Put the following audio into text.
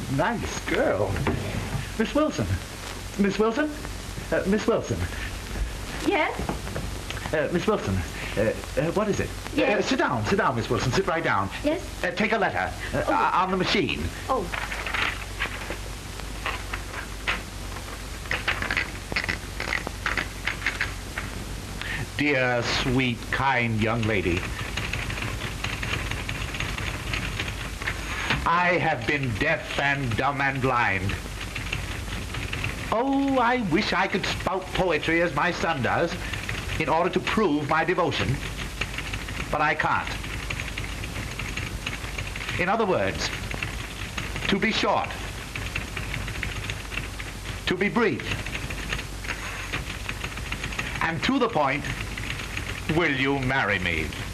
Nice girl. Miss Wilson. Miss Wilson? Miss Wilson. Yes? Miss Wilson. What is it? Yes? Sit down, Miss Wilson. Sit right down. Yes? Take a letter. On the machine. Oh. Dear, sweet, kind young lady. I have been deaf and dumb and blind. Oh, I wish I could spout poetry as my son does in order to prove my devotion. But I can't. In other words, to be short, to be brief, and to the point, will you marry me?